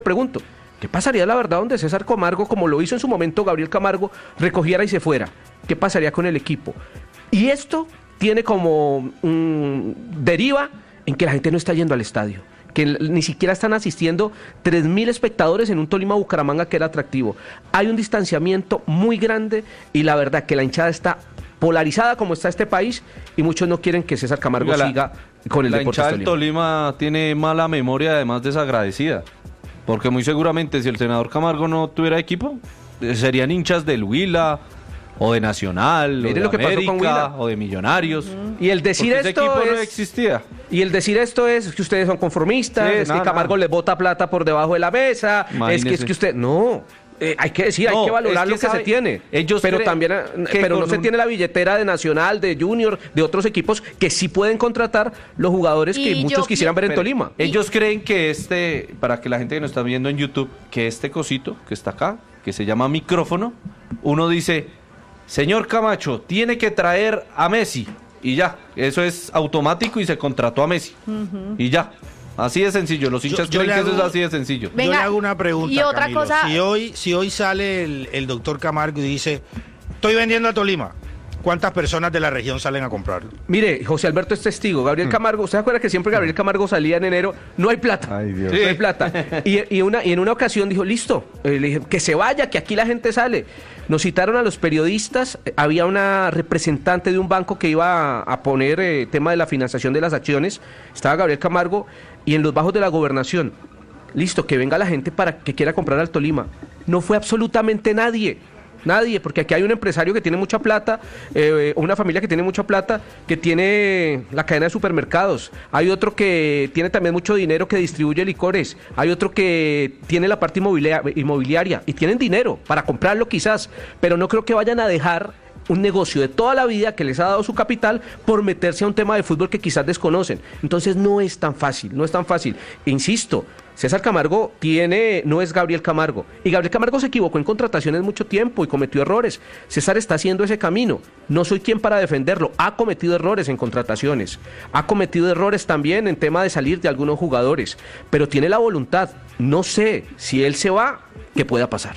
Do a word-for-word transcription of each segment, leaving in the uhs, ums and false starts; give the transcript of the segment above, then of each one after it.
pregunto, ¿qué pasaría la verdad donde César Camargo, como lo hizo en su momento Gabriel Camargo, recogiera y se fuera? ¿Qué pasaría con el equipo? Y esto tiene como um, deriva en que la gente no está yendo al estadio, que ni siquiera están asistiendo tres mil espectadores en un Tolima-Bucaramanga que era atractivo. Hay un distanciamiento muy grande y la verdad que la hinchada está polarizada como está este país y muchos no quieren que César Camargo la, siga con el la Deportes hinchada del Tolima. Tolima tiene mala memoria, además desagradecida, porque muy seguramente si el senador Camargo no tuviera equipo, serían hinchas del Huila o de Nacional, Mire o de lo que pasó América, con Huila. o de Millonarios. Y el decir Porque esto ese equipo es... no existía. Y el decir esto es que ustedes son conformistas, Sí, es no, que Camargo no. les bota plata por debajo de la mesa, Imagínese. es que es que usted... No, eh, hay que decir, No, hay que valorar es que lo que sabe, se tiene. ellos pero creen también, que pero no con se un- tiene la billetera de Nacional, de Junior, de otros equipos que sí pueden contratar los jugadores que Y muchos yo- quisieran ver en Pero Tolima. Ellos creen que este, para que la gente que nos está viendo en YouTube, que este cosito que está acá, que se llama micrófono, uno dice, señor Camacho, tiene que traer a Messi, y ya, eso es automático y se contrató a Messi, y ya, así de sencillo, los hinchas yo creen le que eso hago- es así de sencillo. Venga, Yo le hago una pregunta, y otra Camilo. cosa- Si hoy, si hoy sale el, el doctor Camargo y dice, estoy vendiendo a Tolima, ¿cuántas personas de la región salen a comprarlo? Mire, José Alberto es testigo. Gabriel Camargo, ¿usted se acuerda que siempre Gabriel Camargo salía en enero? No hay plata. Ay, Dios. No hay plata. Y, y, una, y en una ocasión dijo, listo, eh, le dije, que se vaya, que aquí la gente sale. Nos citaron a los periodistas, eh, había una representante de un banco que iba a, a poner eh, tema de la financiación de las acciones, estaba Gabriel Camargo, y en los bajos de la gobernación, listo, que venga la gente para que quiera comprar al Tolima. No fue absolutamente nadie. Nadie, porque aquí hay un empresario que tiene mucha plata, eh, una familia que tiene mucha plata, que tiene la cadena de supermercados. Hay otro que tiene también mucho dinero que distribuye licores. Hay otro que tiene la parte inmobiliaria, inmobiliaria y tienen dinero para comprarlo quizás, pero no creo que vayan a dejar un negocio de toda la vida que les ha dado su capital por meterse a un tema de fútbol que quizás desconocen. Entonces no es tan fácil, no es tan fácil. Insisto, César Camargo tiene, no es Gabriel Camargo. Y Gabriel Camargo se equivocó en contrataciones mucho tiempo y cometió errores. César está haciendo ese camino. No soy quien para defenderlo. Ha cometido errores en contrataciones. Ha cometido errores también en tema de salir de algunos jugadores. Pero tiene la voluntad. No sé si él se va, ¿qué pueda pasar?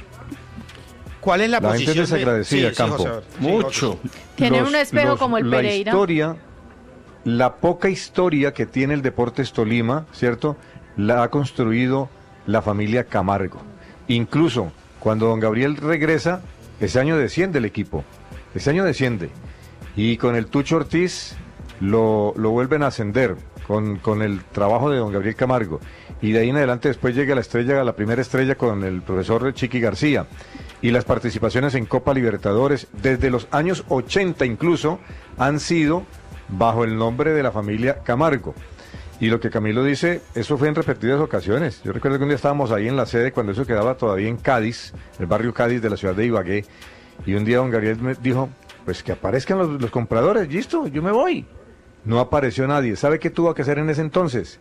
¿Cuál es la, La gente posición? es desagradecida, de... sí, sí, Campo. José Alberto. Sí, Mucho. Tienen Los- un espejo los- como el la Pereira. Historia, la poca historia que tiene el Deportes Tolima, ¿cierto? La ha construido la familia Camargo. Incluso cuando don Gabriel regresa, ese año desciende el equipo. Ese año desciende. Y con el Tucho Ortiz lo, lo vuelven a ascender con, con el trabajo de don Gabriel Camargo. Y de ahí en adelante después llega la estrella, la primera estrella con el profesor Chiqui García. Y las participaciones en Copa Libertadores desde los años ochenta incluso han sido bajo el nombre de la familia Camargo. Y lo que Camilo dice, eso fue en repetidas ocasiones. Yo recuerdo que un día estábamos ahí en la sede cuando eso quedaba todavía en Cádiz, el barrio Cádiz de la ciudad de Ibagué. Y un día don Gabriel me dijo, pues que aparezcan los, los compradores, listo, yo me voy. No apareció nadie. ¿Sabe qué tuvo que hacer en ese entonces?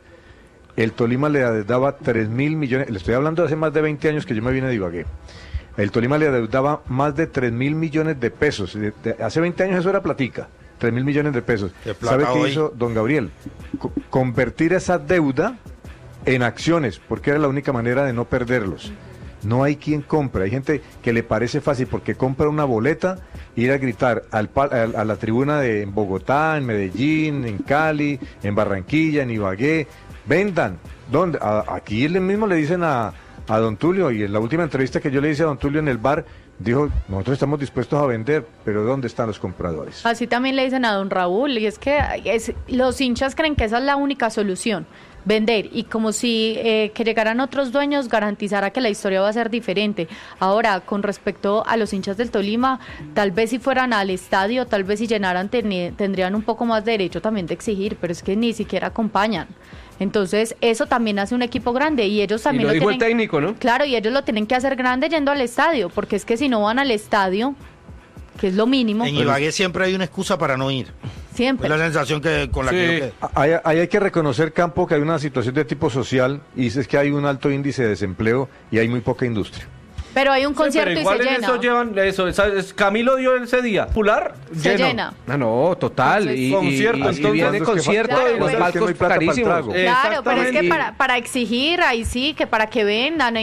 El Tolima le daba tres mil millones, le estoy hablando de hace más de veinte años que yo me vine de Ibagué. El Tolima le adeudaba más de tres mil millones de pesos. De, de, hace veinte años eso era platica, tres mil millones de pesos. Qué plata ¿Sabe qué hoy? hizo don Gabriel? Co- convertir esa deuda en acciones, porque era la única manera de no perderlos. No hay quien compre, hay gente que le parece fácil porque compra una boleta, ir a gritar al, pa- a, a la tribuna de en Bogotá, en Medellín, en Cali, en Barranquilla, en Ibagué, vendan. ¿Dónde? A- aquí él mismo le dicen a, a don Tulio, y en la última entrevista que yo le hice a don Tulio en el bar, dijo, nosotros estamos dispuestos a vender, pero ¿dónde están los compradores? Así también le dicen a don Raúl, y es que es, los hinchas creen que esa es la única solución, vender, y como si eh, que llegaran otros dueños garantizara que la historia va a ser diferente. Ahora, con respecto a los hinchas del Tolima, tal vez si fueran al estadio, tal vez si llenaran, ten, tendrían un poco más de derecho también de exigir, pero es que ni siquiera acompañan. Entonces, eso también hace un equipo grande y ellos también Y lo dijo tienen, el técnico, ¿no? Claro, y ellos lo tienen que hacer grande yendo al estadio, porque es que si no van al estadio, que es lo mínimo, En Ibagué siempre hay una excusa para no ir. siempre. Es la sensación que con la Sí. que yo quedé. Ahí, ahí hay que reconocer, Campo, que hay una situación de tipo social y es que hay un alto índice de desempleo y hay muy poca industria. Pero hay un Sí, concierto pero y igual se en llena. eso llevan eso, ¿sabes? Camilo dio ese día. Popular, Se lleno. llena. Ah, no, total. Entonces- y, y- Concierto, y- y entonces- viene ¿Cuándo es que concierto falta? y los Claro, palcos es que no hay plata para el carísimos. trago. Claro, pero es que Exactamente. para, para exigir, ahí sí, que para que vendan,